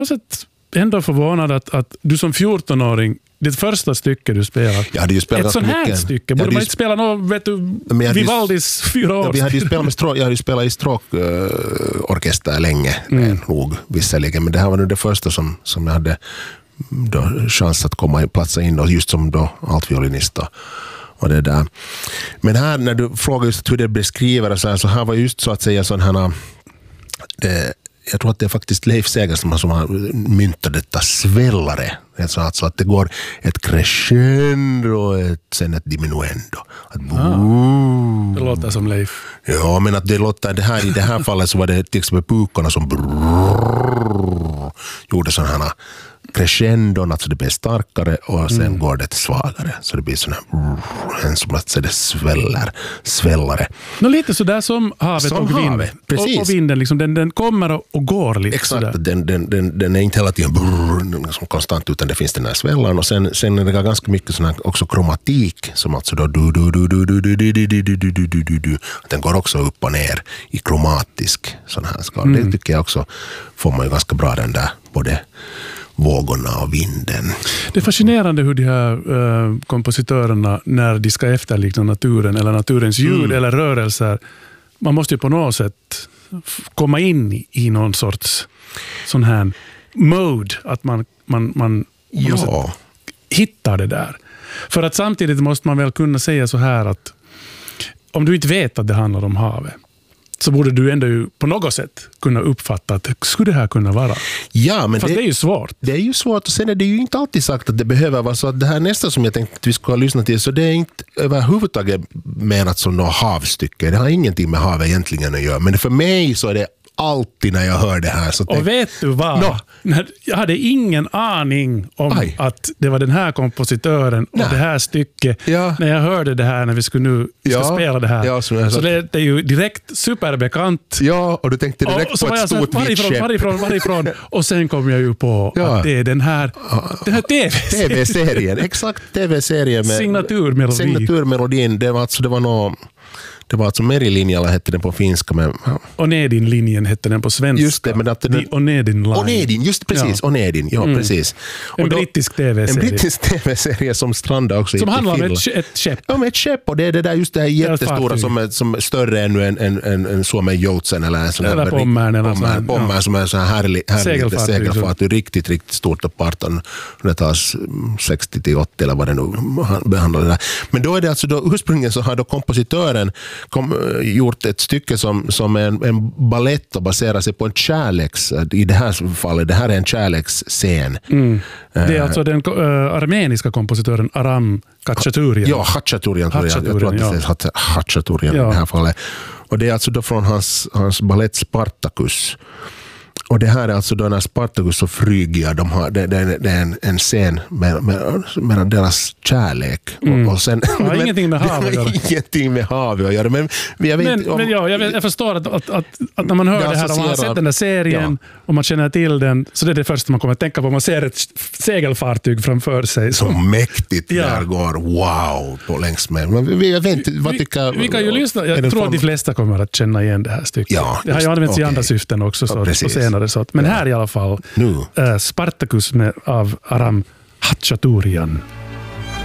sett ändå förvånad att du som 14-åring, ditt första stycke du spelar. Jag hade ju spelat ett sånt här mycket. stycke. Borde man inte spela något, vet du, Vivaldis 4 år? Jag hade ju spelat i stråkorkester länge, nog visserligen. Men det här var nu det första som jag hade då chans att platsa in, och just som då altviolinist och det där. Men här, när du frågar just hur det beskriver så här var just så att säga sån här jag tror att det är faktiskt Leif Seger som har myntat detta svällare. Alltså att det går ett crescendo och sen ett diminuendo. Det låter som Leif. Ja, men att det låter, i det här fallet så var det till exempel pukorna som gjorde sådana här crescendon, alltså det blir starkare och sen går det svagare. Så det blir sån här, som att det svällare. Lite sådär som havet som och vinden. Precis. Och vinden, liksom, den kommer och går lite. Exakt, den är inte hela tiden som konstant, utan det finns den här svällan. Och sen är det ganska mycket sån här också kromatik, som alltså då den går också upp och ner i kromatisk sån här skala. Det tycker jag också får man ju ganska bra, den där både vågorna och vinden. Det är fascinerande hur de här kompositörerna, när de ska efterlikna naturen eller naturens ljud eller rörelser, man måste ju på något sätt komma in i någon sorts sån här mode, att man hittar det där. För att samtidigt måste man väl kunna säga så här att om du inte vet att det handlar om havet, så borde du ändå på något sätt kunna uppfatta att skulle det här kunna vara. Ja, men fast det är ju svårt. Det är ju svårt, och sen är det ju inte alltid sagt att det behöver vara så. Att det här nästa som jag tänkte att vi ska lyssna till, så det är inte överhuvudtaget menat som något havstycke. Det har ingenting med havet egentligen att göra. Men för mig så är det alltid när jag hör det här. Så och vet du vad? Jag hade ingen aning om att det var den här kompositören och det här stycket. Ja. När jag hörde det här, när vi ska spela det här. Ja, så det är ju direkt superbekant. Ja, och du tänkte direkt på ett stort varifrån. Och sen kom jag ju på att det är den här TV-serien. Exakt, TV-serien med signaturmelodin. Det var alltså Merilinjala hette den på finska. Men, och Nedin-linjen hette den på svenska. Just det, men att Onedin, just precis. Onedin, precis. En brittisk TV-serie. En brittisk TV-serie som strandade också. Som handlar om ett skepp. Ja, med ett skepp. Och det är det där, just det här jättestora som är större än en Suomen Joutsen eller en sån här Pommern som är en sån här härlig segelfartyg. Riktigt, riktigt stort upp på 1800-tals 60-80 eller vad det nu behandlar det där. Men då är det alltså ursprungligen så har då kompositören gjort ett stycke som är en ballett och baserar sig på en i det här fallet, det här är en kärleksscen. Det är alltså den armeniska kompositören Aram Khachaturian. Ja, Khachaturian. Jag tror att det är Khachaturian i det här fallet. Och det är alltså då från hans ballett Spartacus. Och det här är alltså då när Spartacus och Phrygia, det är en scen med deras kärlek. Och sen, det har ingenting med havet att göra. Ingenting med havet att göra. Men jag förstår att när man hör det här, om man har sett den där serien och man känner till den, så det är det första man kommer att tänka på. Man ser ett segelfartyg framför sig. Så mäktigt där går, wow, på längs med. Men jag vet inte, vad tycker... Vi kan ju lyssna. Jag tror att de flesta kommer att känna igen det här stycket. Ja, det har ju använts i andra syften också, så senare. Men här i alla fall Spartacus av Aram Khachaturian.